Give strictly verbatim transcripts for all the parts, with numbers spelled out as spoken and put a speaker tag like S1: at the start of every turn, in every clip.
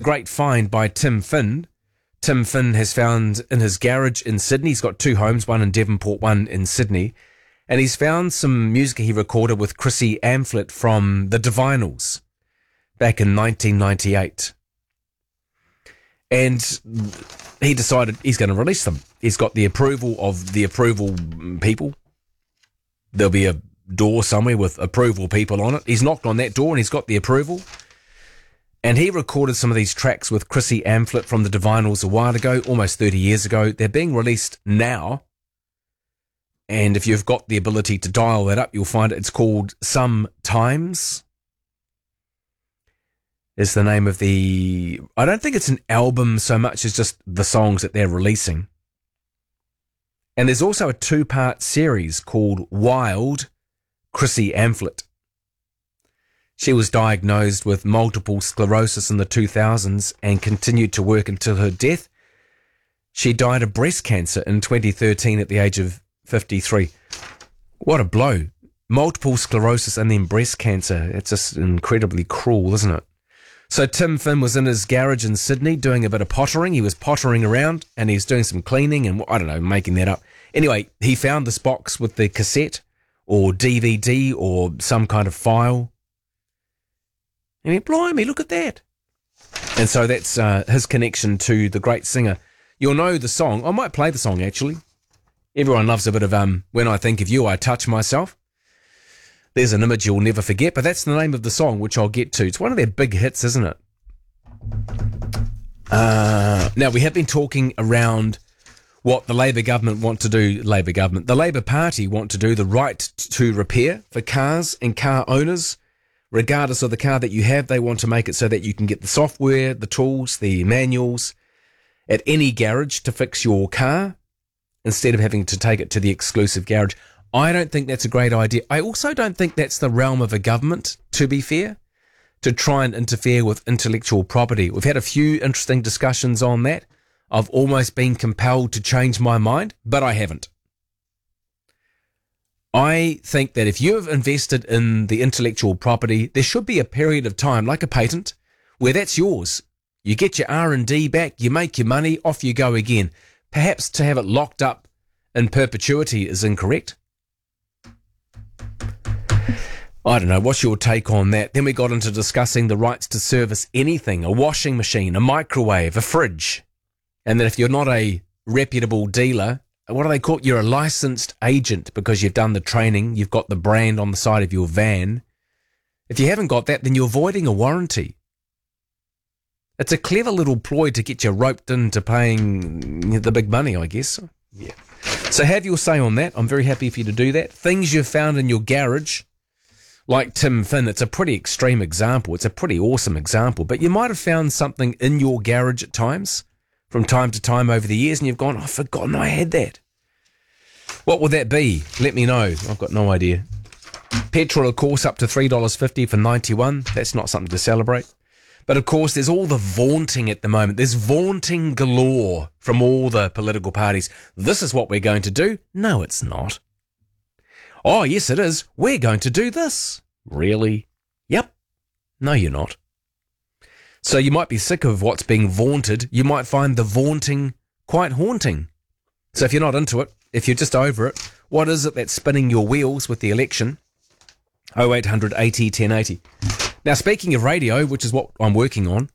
S1: great find by Tim Finn. Tim Finn has found in his garage in Sydney, he's got two homes, one in Devonport, one in Sydney, and he's found some music he recorded with Chrissy Amphlett from the Divinals back in nineteen ninety-eight. And he decided he's going to release them. He's got the approval of the approval people. There'll be a door somewhere with approval people on it. He's knocked on that door and he's got the approval. And he recorded some of these tracks with Chrissy Amphlett from the Divinals a while ago, almost thirty years ago. They're being released now. And if you've got the ability to dial that up, you'll find it. It's called Sometimes. Is the name of the... I don't think it's an album so much as just the songs that they're releasing. And there's also a two-part series called Wild Chrissy Amphlett. She was diagnosed with multiple sclerosis in the two thousands and continued to work until her death. She died of breast cancer in twenty thirteen at the age of fifty-three. What a blow. Multiple sclerosis and then breast cancer. It's just incredibly cruel, isn't it? So Tim Finn was in his garage in Sydney doing a bit of pottering. He was pottering around and he was doing some cleaning and, I don't know, making that up. Anyway, he found this box with the cassette or D V D or some kind of file. And he went, blimey, look at that. And so that's uh, his connection to the great singer. You'll know the song. I might play the song, actually. Everyone loves a bit of um, When I Think of You, I Touch Myself. There's an image you'll never forget, but that's the name of the song, which I'll get to. It's one of their big hits, isn't it? Uh, now, we have been talking around what the Labour government want to do, Labour government, the Labour Party want to do, the right to repair for cars and car owners. Regardless of the car that you have, they want to make it so that you can get the software, the tools, the manuals at any garage to fix your car instead of having to take it to the exclusive garage. I don't think that's a great idea. I also don't think that's the realm of a government, to be fair, to try and interfere with intellectual property. We've had a few interesting discussions on that. I've almost been compelled to change my mind, but I haven't. I think that if you have invested in the intellectual property, there should be a period of time, like a patent, where that's yours. You get your R and D back, you make your money, off you go again. Perhaps to have it locked up in perpetuity is incorrect. I don't know, what's your take on that? Then we got into discussing the rights to service anything, a washing machine, a microwave, a fridge. And that if you're not a reputable dealer, what do they call it? You're a licensed agent because you've done the training, you've got the brand on the side of your van. If you haven't got that, then you're voiding a warranty. It's a clever little ploy to get you roped into paying the big money, I guess. Yeah. So have your say on that. I'm very happy for you to do that. Things you've found in your garage, like Tim Finn, it's a pretty extreme example. It's a pretty awesome example. But you might have found something in your garage at times, from time to time over the years, and you've gone, oh, I've forgotten I had that. What would that be? Let me know. I've got no idea. Petrol, of course, up to three dollars fifty for ninety-one. That's not something to celebrate. But, of course, there's all the vaunting at the moment. There's vaunting galore from all the political parties. This is what we're going to do. No, it's not. Oh, yes, it is. We're going to do this. Really? Yep. No, you're not. So you might be sick of what's being vaunted. You might find the vaunting quite haunting. So if you're not into it, if you're just over it, what is it that's spinning your wheels with the election? oh eight hundred eighty ten eighty. Now, speaking of radio, which is what I'm working on,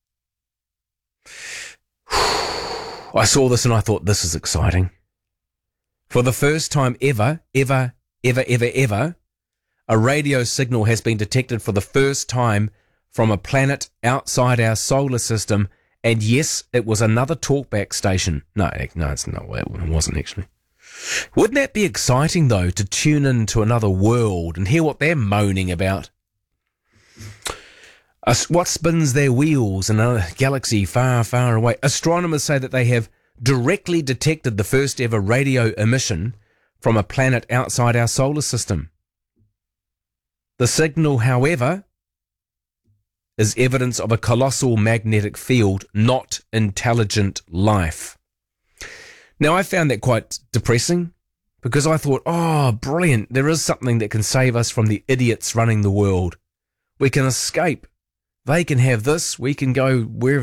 S1: I saw this and I thought, this is exciting. For the first time ever, ever, ever, ever, ever, a radio signal has been detected for the first time from a planet outside our solar system. And yes, it was another talkback station. No, no, it's not. It wasn't actually. Wouldn't that be exciting, though, to tune into another world and hear what they're moaning about? What spins their wheels in a galaxy far, far away? Astronomers say that they have directly detected the first ever radio emission from a planet outside our solar system. The signal, however, is evidence of a colossal magnetic field, not intelligent life. Now, I found that quite depressing because I thought, oh, brilliant, there is something that can save us from the idiots running the world. We can escape. They can have this. We can go wherever